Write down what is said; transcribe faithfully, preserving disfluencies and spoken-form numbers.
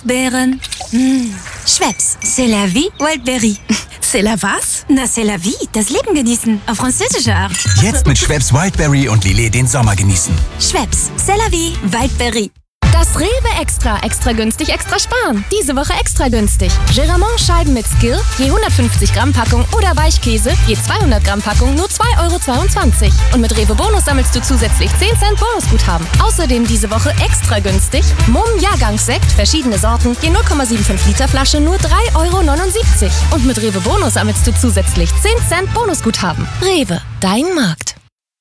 Erdbeeren. Mmh. Schweppes, c'est la vie, Wildberry. C'est la was? Na, c'est la vie, das Leben genießen. Auf französische Art. Jetzt mit Schweppes Wildberry und Lillet den Sommer genießen. Schweppes, c'est la vie, Wildberry. Das Rewe Extra. Extra günstig, extra sparen. Diese Woche extra günstig. Geramont-Scheiben mit Skill, je hundertfünfzig Gramm Packung oder Weichkäse, je zweihundert Gramm Packung, nur zwei Euro zweiundzwanzig. Und mit Rewe Bonus sammelst du zusätzlich zehn Cent Bonusguthaben. Außerdem diese Woche extra günstig. Mumm Jahrgangssekt, verschiedene Sorten, je null Komma fünfundsiebzig Liter Flasche, nur drei Euro neunundsiebzig. Und mit Rewe Bonus sammelst du zusätzlich zehn Cent Bonusguthaben. Rewe, dein Markt.